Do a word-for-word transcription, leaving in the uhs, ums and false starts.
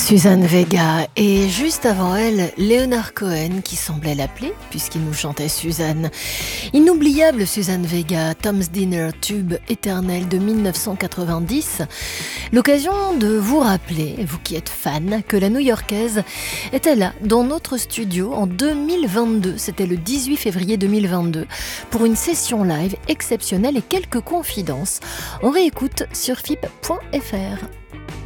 Suzanne Vega, et juste avant elle, Leonard Cohen qui semblait l'appeler puisqu'il nous chantait Suzanne. Inoubliable Suzanne Vega, Tom's Dinner, tube éternel de mille neuf cent quatre-vingt-dix. L'occasion de vous rappeler, vous qui êtes fan, que la New-Yorkaise était là dans notre studio en deux mille vingt-deux, c'était le dix-huit février deux mille vingt-deux, pour une session live exceptionnelle et quelques confidences. On réécoute sur F I P point F R.